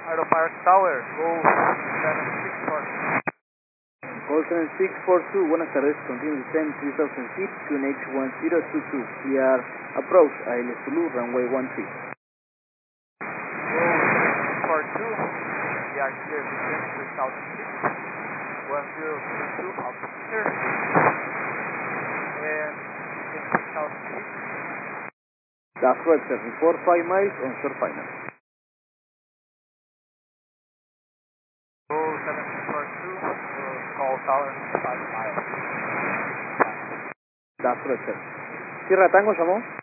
Aeropark Tower, go 7642. Call 7642, buenas tardes, continue descend 3000 feet, QNH 1022, clear approach, AL Zulu, runway 13. Go 7642, we are here descend 3000 feet, 1022 altitude, and descend 3000 feet. That's correct, sir, report 5 miles, onshore final. Go 7642, call tower 5 miles. That's correct, sir. Sierra Tango, llamó.